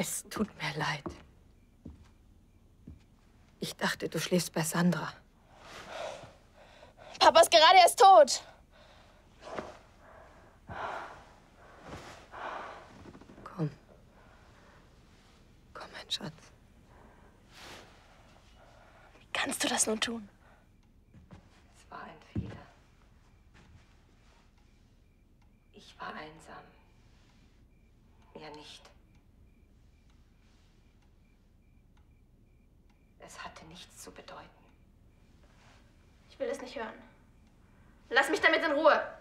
Es tut mir leid. Ich dachte, du schläfst bei Sandra. Papa ist gerade erst tot. Komm. Komm, mein Schatz. Wie kannst du das nur tun? Es war ein Fehler. Ich war einsam. Mehr nicht. Es hatte nichts zu bedeuten. Ich will es nicht hören. Lass mich damit in Ruhe.